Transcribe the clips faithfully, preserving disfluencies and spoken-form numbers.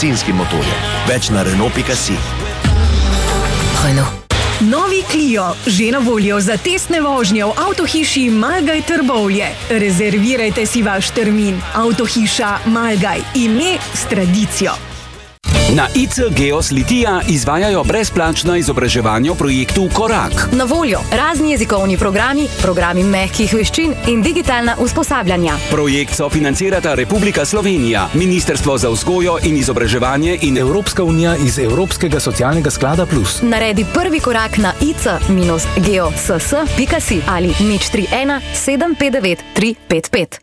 bencinskim motorjem. Več na Renault pika si. Renault. Novi Clio, že na voljo za testne vožnje v Avtohiši Malgaj Trbovlje. Rezervirajte si vaš termin. Avtohiša Malgaj, ime s tradicijo. Na I C Geos Litija izvajajo brezplačno izobraževanje v projektu Korak. Na voljo razni jezikovni programi, programi mehkih veščin in digitalna usposabljanja. Projekt sofinancirata Republika Slovenija, Ministrstvo za vzgojo in izobraževanje in Evropska unija iz Evropskega socialnega sklada plus. Naredi prvi korak na i c geos pika si ali nič tri ena sedem pet devet tri pet pet.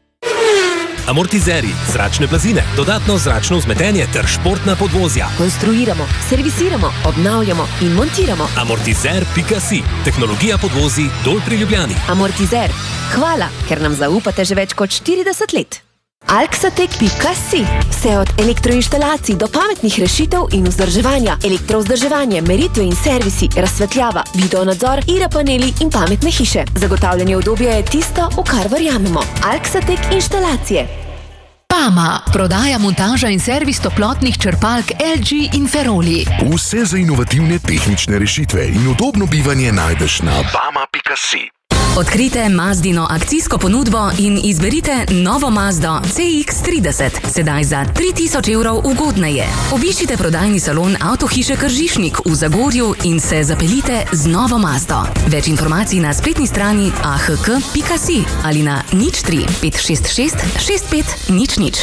Amortizeri, zračne blazine, dodatno zračno vzmetenje ter športna podvozja. Konstruiramo, servisiramo, obnavljamo in montiramo. Amortizer pika si. Tehnologija podvozi dol pri Ljubljani. Amortizer. Hvala, ker nam zaupate že več kot štirideset let. Alxatec pika si. Vse od elektroinštalacij do pametnih rešitev in vzdrževanja. Elektrovzdrževanje, meritve in servisi, razsvetljava, videonadzor, I R paneli in pametne hiše. Zagotavljanje udobja je tisto, v kar verjamemo. Alxatec inštalacije. Pama. Prodaja, montaža in servis toplotnih črpalk L G in Feroli. Vse za inovativne tehnične rešitve in udobno bivanje najdeš na pama pika si. Odkrite Mazdino akcijsko ponudbo in izberite novo Mazdo C X trideset, sedaj za tri tisoč evrov ugodneje. Obiščite prodajni salon Avtohiše Kržišnik v Zagorju in se zapeljite z novo Mazdo. Več informacij na spletni strani a h k pika si ali na nič tri pet šest šest šest pet nič nič.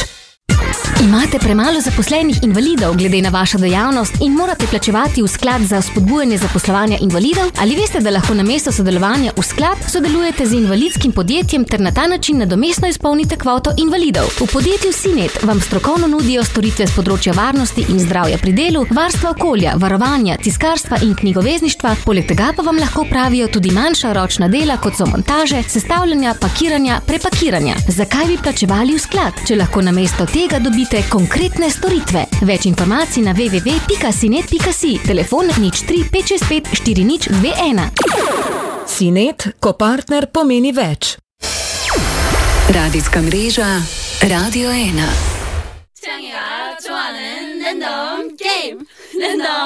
Imate premalo zaposlenih invalidov glede na vašo dejavnost in morate plačevati v sklad za spodbujanje zaposlovanja invalidov? Ali veste, da lahko namesto sodelovanja v sklad sodelujete z invalidskim podjetjem ter na ta način nadomestno izpolnite kvoto invalidov? V podjetju Sinet vam strokovno nudijo storitve z področja varnosti in zdravja pri delu, varstva okolja, varovanja, tiskarstva in knjigovezništva, poleg tega pa vam lahko pravijo tudi manjša ročna dela, kot so montaže, sestavljanja, pakiranja, prepakiranja. Zakaj bi plačevali v sklad, če lahko namesto tega dobite konkretne storitve? Več informacij na w w w pika sinet pika si, telefon nič tri pet šest pet štiri nič dve ena. Sinet, ko partner pomeni več. Radijska mreža Radio ena.